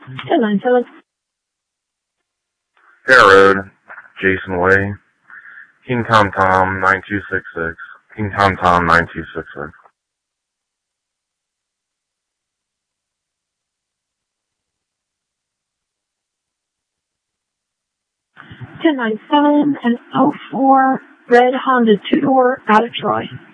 1097. Fair Road, Jason Way, King Tom Tom 9266, King Tom Tom 9266. 1097 and 04 red Honda two-door out of Troy.